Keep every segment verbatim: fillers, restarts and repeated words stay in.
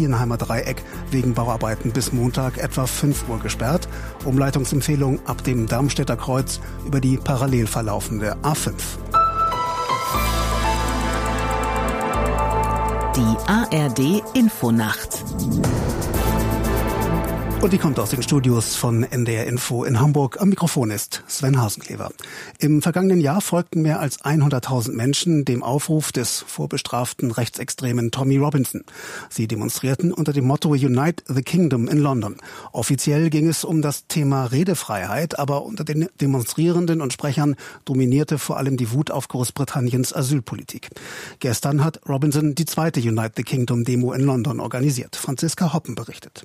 Kienheimer Dreieck wegen Bauarbeiten bis Montag etwa fünf Uhr gesperrt. Umleitungsempfehlung ab dem Darmstädter Kreuz über die parallel verlaufende A fünf. Die A R D Infonacht. Und die kommt aus den Studios von N D R Info in Hamburg. Am Mikrofon ist Sven Hasenklever. Im vergangenen Jahr folgten mehr als hunderttausend Menschen dem Aufruf des vorbestraften Rechtsextremen Tommy Robinson. Sie demonstrierten unter dem Motto Unite the Kingdom in London. Offiziell ging es um das Thema Redefreiheit, aber unter den Demonstrierenden und Sprechern dominierte vor allem die Wut auf Großbritanniens Asylpolitik. Gestern hat Robinson die zweite Unite the Kingdom Demo in London organisiert. Franziska Hoppen berichtet.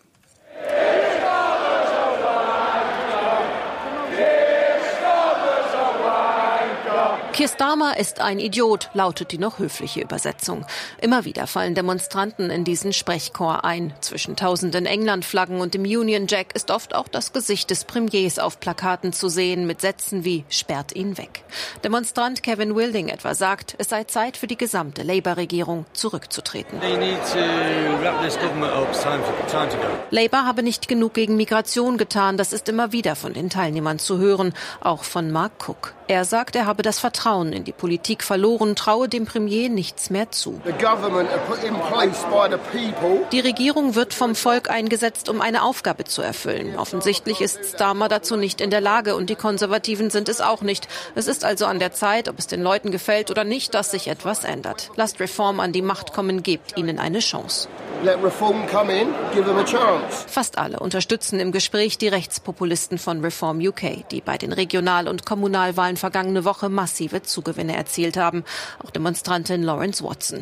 Keir Starmer ist ein Idiot, lautet die noch höfliche Übersetzung. Immer wieder fallen Demonstranten in diesen Sprechchor ein. Zwischen tausenden England-Flaggen und dem Union Jack ist oft auch das Gesicht des Premiers auf Plakaten zu sehen mit Sätzen wie „Sperrt ihn weg". Demonstrant Kevin Wilding etwa sagt, es sei Zeit für die gesamte Labour-Regierung zurückzutreten. Labour habe nicht genug gegen Migration getan, das ist immer wieder von den Teilnehmern zu hören, auch von Mark Cook. Er sagt, er habe das Vertrauen in die Politik verloren, traue dem Premier nichts mehr zu. Die Regierung wird vom Volk eingesetzt, um eine Aufgabe zu erfüllen. Offensichtlich ist Starmer dazu nicht in der Lage und die Konservativen sind es auch nicht. Es ist also an der Zeit, ob es den Leuten gefällt oder nicht, dass sich etwas ändert. Lasst Reform an die Macht kommen, gebt ihnen eine Chance. Let reform come in, give them a chance. Fast alle unterstützen im Gespräch die Rechtspopulisten von Reform U K, die bei den Regional- und Kommunalwahlen vergangene Woche massive Zugewinne erzielt haben. Auch Demonstrantin Lawrence Watson.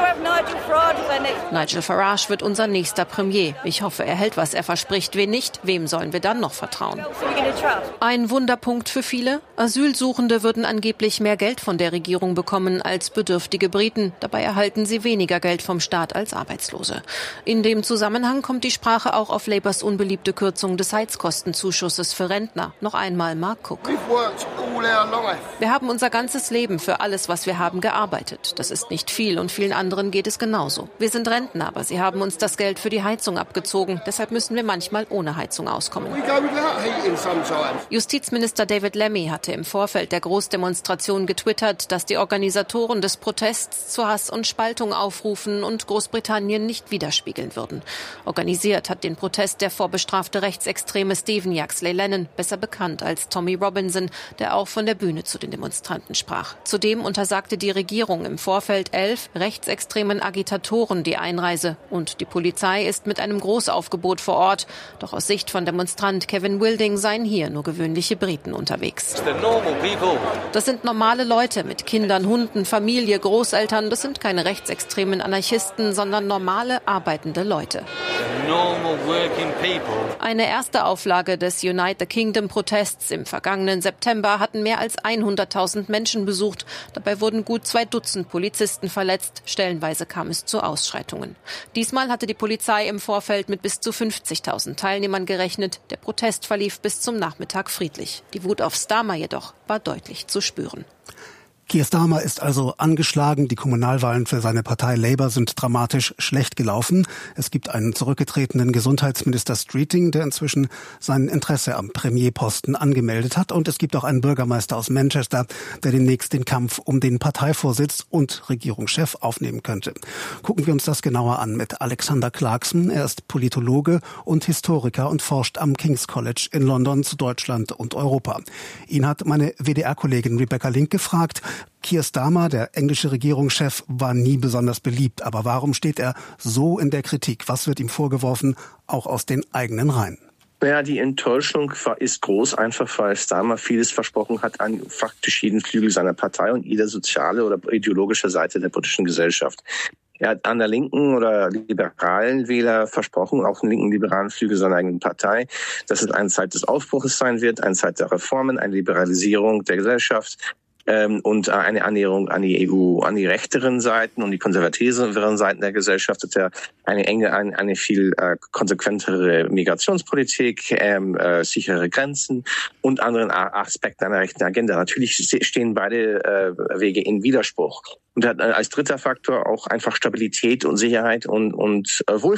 Nigel Farage wird unser nächster Premier. Ich hoffe, er hält, was er verspricht. Wen nicht, wem sollen wir dann noch vertrauen? Ein Wunderpunkt für viele. Asylsuchende würden angeblich mehr Geld von der Regierung bekommen als bedürftige Briten. Dabei erhalten sie weniger Geld vom Staat als Arbeitslose. In dem Zusammenhang kommt die Sprache auch auf Labours unbeliebte Kürzung des Heizkostenzuschusses für Rentner. Noch einmal Mark Cook. Wir haben unser ganzes Leben für alles, was wir haben, gearbeitet. Das ist nicht viel und vielen anderen geht es genauso. Wir sind Rentner, aber sie haben uns das Geld für die Heizung abgezogen. Deshalb müssen wir manchmal ohne Heizung auskommen. Justizminister David Lammy hatte im Vorfeld der Großdemonstration getwittert, dass die Organisatoren des Protests zu Hass und Spaltung aufrufen und Großbritannien nicht widerspiegeln würden. Organisiert hat den Protest der vorbestrafte Rechtsextreme Stephen Yaxley Lennon, besser bekannt als Tommy Robinson, der auch von der Bühne zu den Demonstranten sprach. Zudem untersagte die Regierung im Vorfeld elf rechtsextremen Agitatoren die Einreise und die Polizei ist mit einem Großaufgebot vor Ort. Doch aus Sicht von Demonstrant Kevin Wilding seien hier nur gewöhnliche Briten unterwegs. Das sind normale Leute mit Kindern, Hunden, Familie, Großeltern. Das sind keine rechtsextremen Anarchisten, sondern normale, arbeitende Leute. Eine erste Auflage des Unite the Kingdom Protests im vergangenen September hatten mehr als hunderttausend Menschen besucht. Dabei wurden gut zwei Dutzend Polizisten verletzt. Stellenweise kam es zu Ausschreitungen. Diesmal hatte die Polizei im Vorfeld mit bis zu fünfzigtausend Teilnehmern gerechnet. Der Protest verlief bis zum Nachmittag friedlich. Die Wut auf Starmer jedoch war deutlich zu spüren. Keir Starmer ist also angeschlagen. Die Kommunalwahlen für seine Partei Labour sind dramatisch schlecht gelaufen. Es gibt einen zurückgetretenen Gesundheitsminister Streeting, der inzwischen sein Interesse am Premierposten angemeldet hat. Und es gibt auch einen Bürgermeister aus Manchester, der demnächst den Kampf um den Parteivorsitz und Regierungschef aufnehmen könnte. Gucken wir uns das genauer an mit Alexander Clarkson. Er ist Politologe und Historiker und forscht am King's College in London zu Deutschland und Europa. Ihn hat meine W D R-Kollegin Rebecca Link gefragt. Keir Starmer, der englische Regierungschef, war nie besonders beliebt. Aber warum steht er so in der Kritik? Was wird ihm vorgeworfen, auch aus den eigenen Reihen? Ja, die Enttäuschung ist groß, einfach weil Starmer vieles versprochen hat an faktisch jeden Flügel seiner Partei und jeder soziale oder ideologische Seite der britischen Gesellschaft. Er hat an der linken oder liberalen Wähler versprochen, auch den linken liberalen Flügel seiner eigenen Partei, dass es eine Zeit des Aufbruches sein wird, eine Zeit der Reformen, eine Liberalisierung der Gesellschaft, und eine Annäherung an die E U, an die rechteren Seiten und die konservativeren Seiten der Gesellschaft, dass er eine enge, eine, eine viel äh, konsequentere Migrationspolitik, ähm, äh, sichere Grenzen und anderen Aspekten einer rechten Agenda. Natürlich stehen beide äh, Wege in Widerspruch. Und hat als dritter Faktor auch einfach Stabilität und Sicherheit und, und äh, Wohlstand